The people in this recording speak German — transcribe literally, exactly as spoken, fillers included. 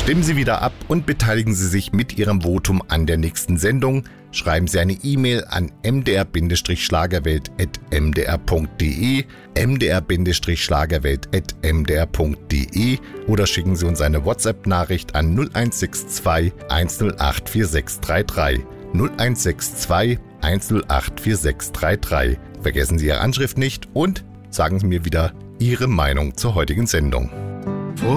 Stimmen Sie wieder ab und beteiligen Sie sich mit Ihrem Votum an der nächsten Sendung. Schreiben Sie eine E-Mail an m d r schlagerwelt at m d r punkt d e, m d r schlagerwelt at m d r punkt d e oder schicken Sie uns eine WhatsApp-Nachricht an null eins sechs zwei eins null acht vier sechs drei drei. null eins sechs zwei eins null acht vier sechs drei drei. Vergessen Sie Ihre Anschrift nicht und sagen Sie mir wieder Ihre Meinung zur heutigen Sendung.